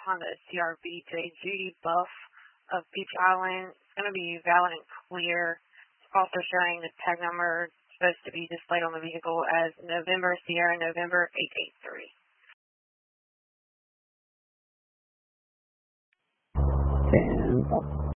Honda CRV J Judy Buff of Beach Island. It's going to be valid and clear. It's also showing the tag number supposed to be displayed on the vehicle as November Sierra November 883. Stand up.